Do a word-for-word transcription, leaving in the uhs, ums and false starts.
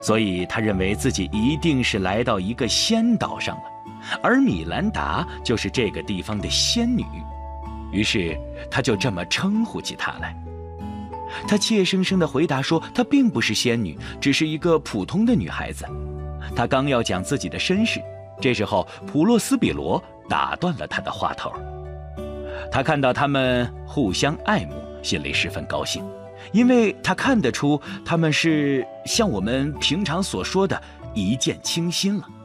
所以他认为自己一定是来到一个仙岛上了，而米兰达就是这个地方的仙女，于是他就这么称呼起她来。她怯生生地回答说，她并不是仙女，只是一个普通的女孩子。她刚要讲自己的身世，这时候普洛斯比罗打断了她的话头。他看到他们互相爱慕，心里十分高兴，因为他看得出他们是像我们平常所说的一见倾心了。